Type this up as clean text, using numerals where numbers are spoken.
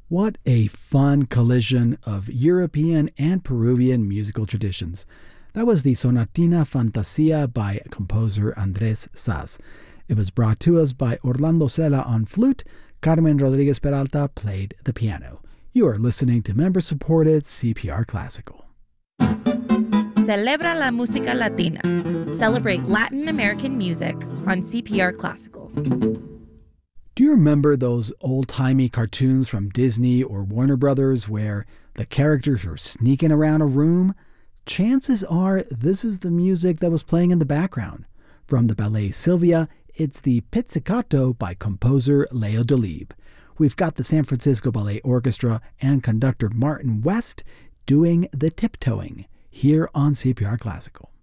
What a fun collision of European and Peruvian musical traditions. That was the Sonatina Fantasia by composer Andrés Saz. It was brought to us by Orlando Sela on flute. Carmen Rodriguez Peralta played the piano. You are listening to member-supported CPR Classical. Celebra la música latina. Celebrate Latin American music on CPR Classical. Do you remember those old-timey cartoons from Disney or Warner Brothers where the characters are sneaking around a room? Chances are this is the music that was playing in the background. From the ballet Sylvia, it's the Pizzicato by composer Leo Delibes. We've got the San Francisco Ballet Orchestra and conductor Martin West doing the tiptoeing here on CPR Classical.